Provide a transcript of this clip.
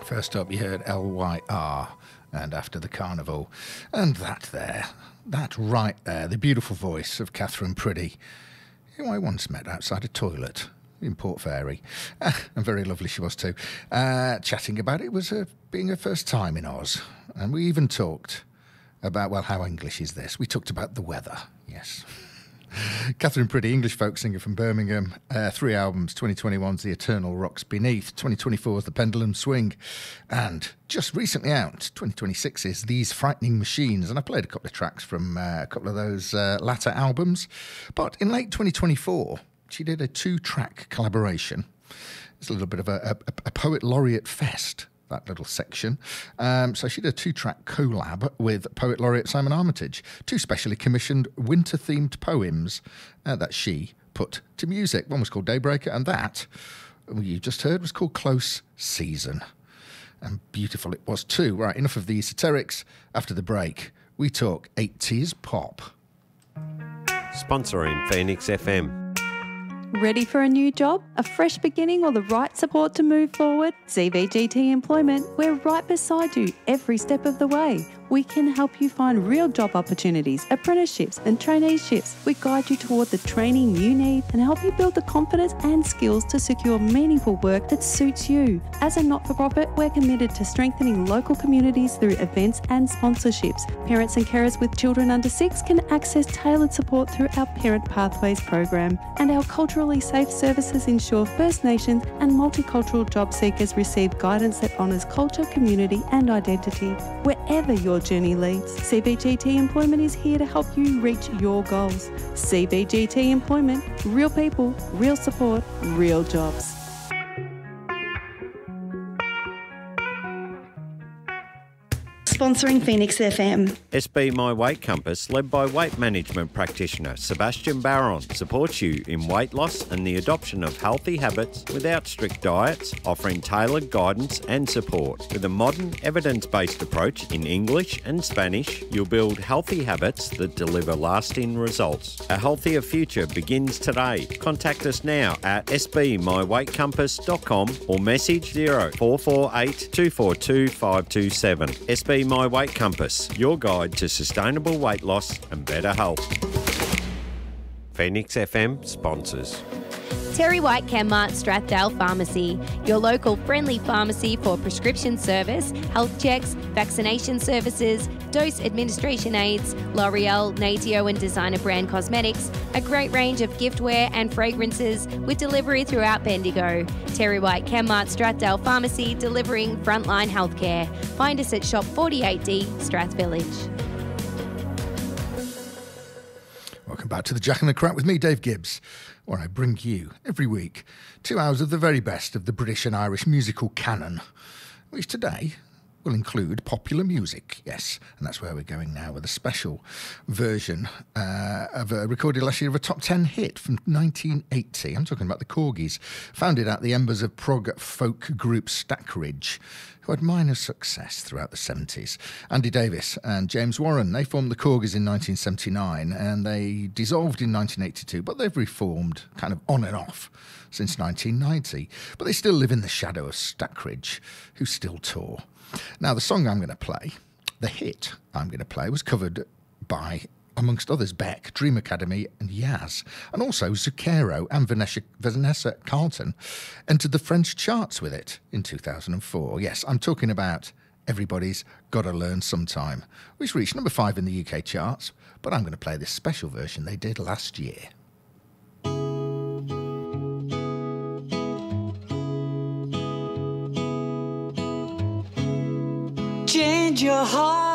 First up, you heard LYR and After the Carnival. And that right there, the beautiful voice of Catherine Priddy, who I once met outside a toilet in Port Fairy. And very lovely she was too. Chatting about it was being her first time in Oz. And we even talked about, well, how English is this? We talked about the weather, yes. Catherine Priddy, English folk singer from Birmingham. 3 albums, 2021's The Eternal Rocks Beneath, 2024's The Pendulum Swing, and just recently out, 2026's These Frightening Machines. And I played a couple of tracks from a couple of those latter albums. But in late 2024, she did a 2-track collaboration. It's a little bit of a Poet Laureate Fest, that little section. So she did a 2-track collab with Poet Laureate Simon Armitage, 2 specially commissioned winter-themed poems that she put to music. One was called Daybreaker, and that, you just heard, was called Close Season. And beautiful it was too. Right, enough of the esoterics. After the break, we talk 80s pop. Sponsoring Phoenix FM. Ready for a new job, a fresh beginning, or the right support to move forward? CBGT Employment, we're right beside you every step of the way. We can help you find real job opportunities, apprenticeships and traineeships. We guide you toward the training you need and help you build the confidence and skills to secure meaningful work that suits you. As a not-for-profit, we're committed to strengthening local communities through events and sponsorships. Parents and carers with children under 6 can access tailored support through our Parent Pathways program. And our culturally safe services ensure First Nations and multicultural job seekers receive guidance that honours culture, community and identity. Wherever your journey leads, CBGT Employment is here to help you reach your goals. CBGT Employment, real people, real support, real jobs. Sponsoring Phoenix FM. SB My Weight Compass, led by weight management practitioner Sebastian Barron, supports you in weight loss and the adoption of healthy habits without strict diets, offering tailored guidance and support. With a modern, evidence-based approach in English and Spanish, you'll build healthy habits that deliver lasting results. A healthier future begins today. Contact us now at sbmyweightcompass.com or message 0448 242 527. SB My Weight Compass, your guide to sustainable weight loss and better health. Phoenix FM sponsors. Terry White Chemmart Strathdale Pharmacy, your local friendly pharmacy for prescription service, health checks, vaccination services, dose administration aids, L'Oreal, Natio and designer brand cosmetics, a great range of giftware and fragrances with delivery throughout Bendigo. Terry White Chemmart Strathdale Pharmacy, delivering frontline healthcare. Find us at Shop 48D, Strath Village. Welcome back to the Jack and the Crack with me, Dave Gibbs, where I bring you every week 2 hours of the very best of the British and Irish musical canon, which today will include popular music, yes, and that's where we're going now with a special version of a recorded last year of a top 10 hit from 1980. I'm talking about the Corgis, founded at the embers of prog folk group Stackridge, who had minor success throughout the 70s. Andy Davis and James Warren, they formed the Corgis in 1979 and they dissolved in 1982, but they've reformed kind of on and off since 1990. But they still live in the shadow of Stackridge, who still tour. Now, the song I'm going to play, the hit I'm going to play, was covered by, amongst others, Beck, Dream Academy and Yaz. And also Zucchero and Vanessa Carlton entered the French charts with it in 2004. Yes, I'm talking about Everybody's Gotta Learn Sometime, which reached number 5 in the UK charts, but I'm going to play this special version they did last year. Change your heart